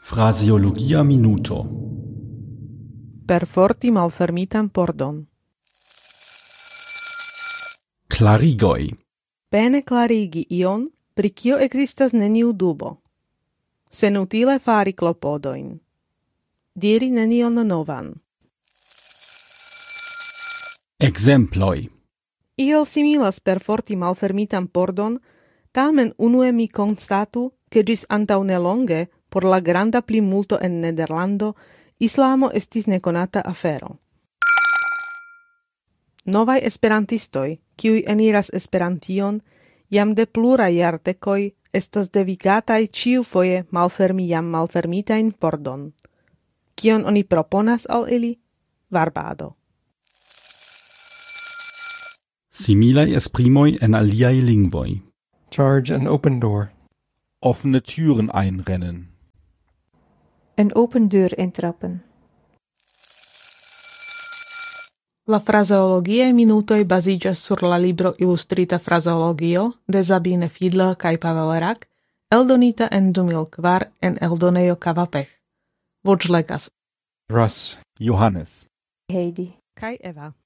Fraseologia minuto. Perforti malfermitan pordon. Klarigoj. Pene klarigi ion, pri kio ekzistas neniu dubo. Senutile fari klopodojn. Diri nenion novan. Ekzemploj. Iel similas perforti malfermitan pordon, tamen unue mi konstatu, ke ĝis antaŭ nelonge, por la granda plimulto en Nederlando, islamo estis nekonata afero. Novaj esperantistoj, kiuj eniras Esperantion, jam de pluraj jardekoj estas devigataj ĉiufoje malfermi jam malfermitajn pordon. Kion oni proponas al ili? Varbado. Similaj esprimoj en aliaj lingvoj. Charge an open door. Offene Türen einrennen. Een open deur intrappen. La fraseologiae minutoj baziĝas sur la libro Ilustrita fraseologio de Sabine Fiedler kaj Pavel Rak, eldonita en 2004 en eldonejo Kavapech. Voĉlegas Russ, Johannes. Heidi. kaj Eva.